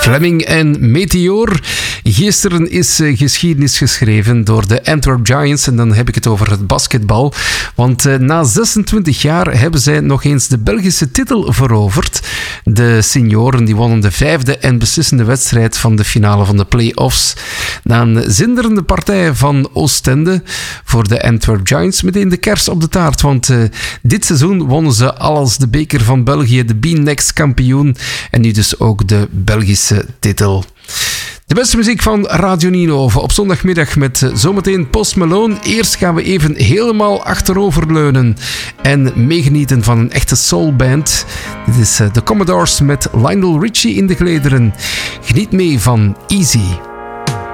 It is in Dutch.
Fleming en Meteor. Gisteren is geschiedenis geschreven door de Antwerp Giants en dan heb ik het over het basketbal. Want na 26 jaar hebben zij nog eens de Belgische titel veroverd. De senioren die wonnen de 5e en beslissende wedstrijd van de finale van de play-offs. Na een zinderende partij van Oostende voor de Antwerp Giants. Meteen de kers op de taart, want dit seizoen wonnen ze alles de beker van België, de B-Next kampioen en nu dus ook de Belgische titel. De beste muziek van Radio Ninove op zondagmiddag met zometeen Post Malone. Eerst gaan we even helemaal achteroverleunen en meegenieten van een echte soulband. Dit is de Commodores met Lionel Richie in de gelederen. Geniet mee van Easy.